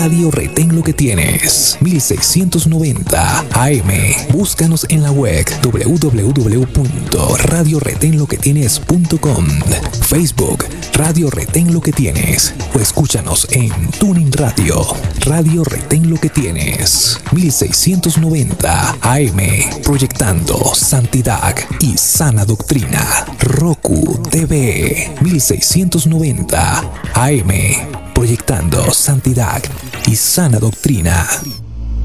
Radio Retén Lo Que Tienes, 1690 AM. Búscanos en la web www.radioretenloquetienes.com, Facebook Radio Retén Lo Que Tienes, o escúchanos en Tuning Radio. Radio Retén Lo Que Tienes, 1690 AM, proyectando santidad y sana doctrina. Roku TV, 1690 AM, proyectando santidad y sana doctrina.